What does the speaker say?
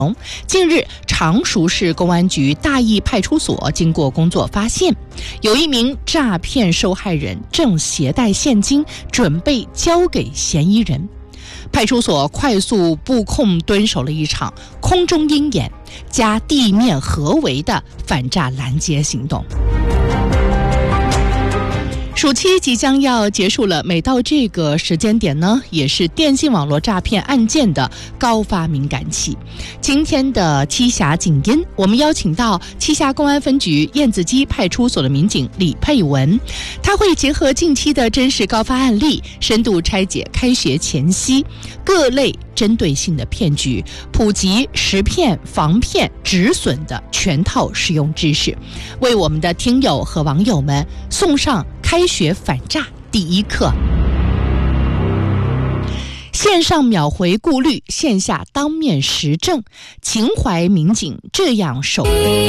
近日，常熟市公安局大邑派出所经过工作发现，有一名诈骗受害人正携带现金准备交给嫌疑人。派出所快速布控蹲守了一场空中鹰眼加地面合围的反诈拦截行动。暑期即将要结束了，每到这个时间点呢，也是电信网络诈骗案件的高发敏感期。今天的栖霞警音，我们邀请到栖霞公安分局燕子矶派出所的民警李佩文，他会结合近期的真实高发案例，深度拆解开学前夕各类针对性的骗局，普及识骗、防骗、止损的全套实用知识，为我们的听友和网友们送上开学反诈第一课。线上秒回顾虑，线下当面实证，情怀民警这样守。